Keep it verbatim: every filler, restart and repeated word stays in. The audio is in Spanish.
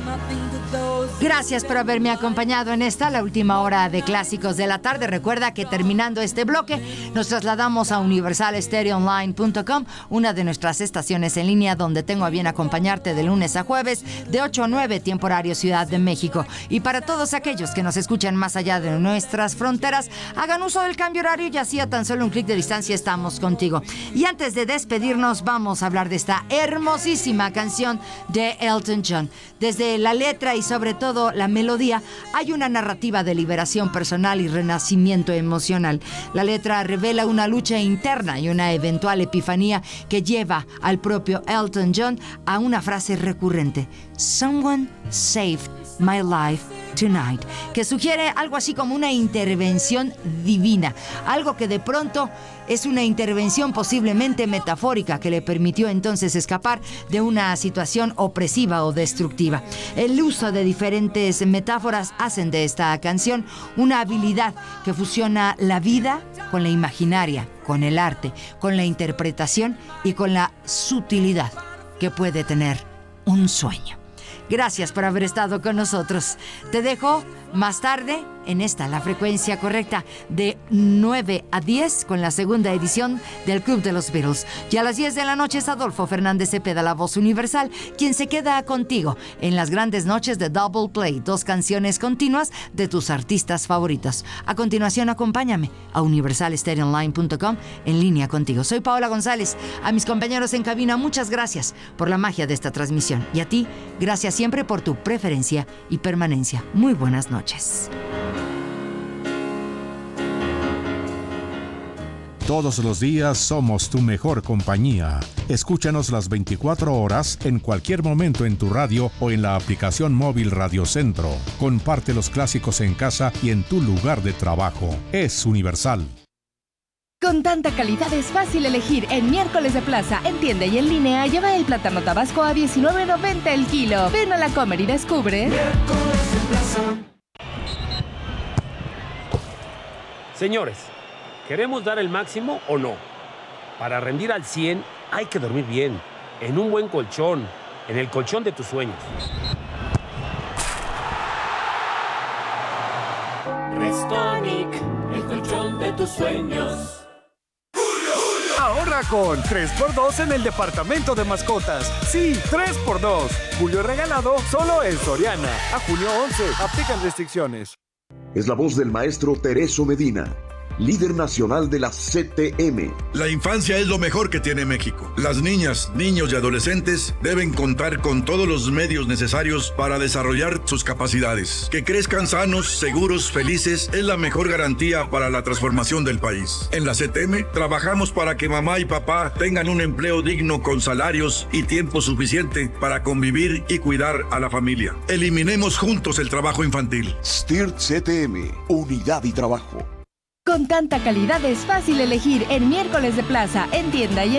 Gracias por haberme acompañado en esta, la última hora de Clásicos de la Tarde. Recuerda que terminando este bloque nos trasladamos a universal stereo online punto com, una de nuestras estaciones en línea donde tengo a bien acompañarte de lunes a jueves de ocho a nueve, tiempo horario Ciudad de México. Y para todos aquellos que nos escuchan más allá de nuestras fronteras, hagan uso del cambio horario y así a tan solo un clic de distancia estamos contigo. Y antes de despedirnos vamos a hablar de esta hermosísima canción de Elton John. Desde la letra y sobre todo la melodía hay una narrativa de liberación personal y renacimiento emocional. La letra revela una lucha interna y una eventual epifanía que lleva al propio Elton John a una frase recurrente: "Someone saved my life tonight", que sugiere algo así como una intervención divina, algo que de pronto es una intervención posiblemente metafórica que le permitió entonces escapar de una situación opresiva o destructiva. El uso de diferentes metáforas hacen de esta canción una habilidad que fusiona la vida con la imaginaria, con el arte, con la interpretación y con la sutilidad que puede tener un sueño. Gracias por haber estado con nosotros. Te dejo más tarde en esta, la frecuencia correcta, de nueve a diez con la segunda edición del Club de los Beatles. Y a las diez de la noche es Adolfo Fernández Cepeda, la voz universal, quien se queda contigo en las grandes noches de Double Play, dos canciones continuas de tus artistas favoritos. A continuación, acompáñame a universal stereo online punto com, en línea contigo. Soy Paola González. A mis compañeros en cabina, muchas gracias por la magia de esta transmisión. Y a ti, gracias siempre por tu preferencia y permanencia. Muy buenas noches. Todos los días somos tu mejor compañía. Escúchanos las veinticuatro horas en cualquier momento en tu radio o en la aplicación móvil Radio Centro. Comparte los clásicos en casa y en tu lugar de trabajo. Es Universal. Con tanta calidad es fácil elegir. En Miércoles de Plaza, en tienda y en línea, lleva el plátano tabasco a diecinueve noventa el kilo. Ven a la Comer y descubre. Miércoles de Plaza. Señores, ¿queremos dar el máximo o no? Para rendir al cien hay que dormir bien, en un buen colchón, en el colchón de tus sueños. Restonic, el colchón de tus sueños. Ahorra con tres por dos en el departamento de mascotas. Sí, tres por dos. Julio regalado solo en Soriana. A junio once. Aplican restricciones. Es la voz del maestro Tereso Medina, líder nacional de la C T M. La infancia es lo mejor que tiene México. Las niñas, niños y adolescentes deben contar con todos los medios necesarios para desarrollar sus capacidades. Que crezcan sanos, seguros, felices es la mejor garantía para la transformación del país. En la C T M trabajamos para que mamá y papá tengan un empleo digno con salarios y tiempo suficiente para convivir y cuidar a la familia. Eliminemos juntos el trabajo infantil. S T I R T C T M, unidad y trabajo. Con tanta calidad es fácil elegir. En Miércoles de Plaza, en tienda y en